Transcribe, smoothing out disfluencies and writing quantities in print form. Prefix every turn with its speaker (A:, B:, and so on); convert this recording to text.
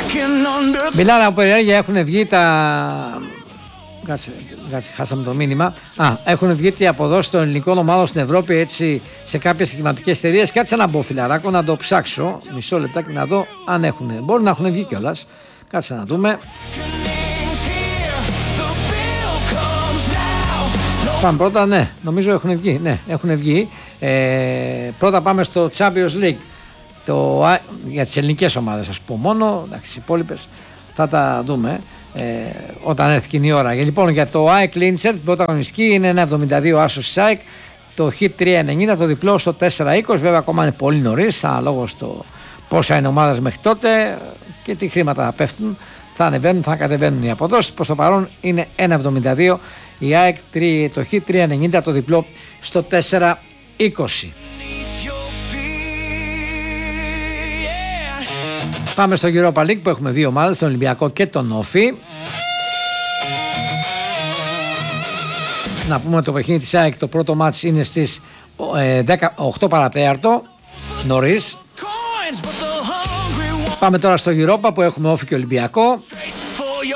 A: Μιλάνε από περιέργεια, έχουν βγει τα... Κάτσε, χάσαμε το μήνυμα. Έχουν βγει οι αποδόσεις των ελληνικών ομάδων στην Ευρώπη έτσι σε κάποιες κλιματικές εταιρείες. Κάτσε να μπω, φιλαράκο, να το ψάξω. Μισό λεπτάκι να δω αν έχουν. Μπορεί να έχουν βγει κιόλας. Κάτσε να δούμε. Πάμε πρώτα, ναι, νομίζω έχουν βγει. Ναι, έχουν βγει. Πρώτα πάμε στο Champions League. Για τις ελληνικές ομάδες, ας πω μόνο. Εντάξει, οι υπόλοιπες θα τα δούμε όταν έρθει κοινή ώρα. Λοιπόν, για το ΑΕΚ Lindsert, η πρώτα αγωνιστική είναι 1,72 άσος της ΑΕΚ, το Χ 3,90, το διπλό στο 4,20. Βέβαια, ακόμα είναι πολύ νωρίς, αναλόγω στο πόσα είναι ομάδες μέχρι τότε και τι χρήματα θα πέφτουν. Θα ανεβαίνουν, θα κατεβαίνουν οι αποδόσεις. Προς το παρόν είναι 1,72 η ΑΕΚ, το Χ 3,90, το διπλό στο 4,20. Πάμε στο Europa League που έχουμε δύο ομάδες, τον Ολυμπιακό και τον Όφη. Να πούμε το παιχνίδι της ΑΕΚ, το πρώτο μάτς είναι στις 8 παρατέταρτο, νωρίς. Πάμε τώρα στο Europa που έχουμε Όφη και Ολυμπιακό.